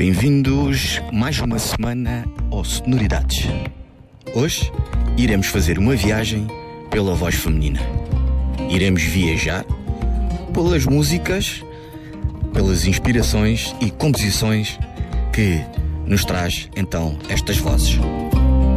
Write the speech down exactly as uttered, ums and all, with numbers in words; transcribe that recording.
Bem-vindos mais uma semana ao Sonoridades. Hoje iremos fazer uma viagem pela voz feminina. Iremos viajar pelas músicas, pelas inspirações e composições que nos traz então estas vozes.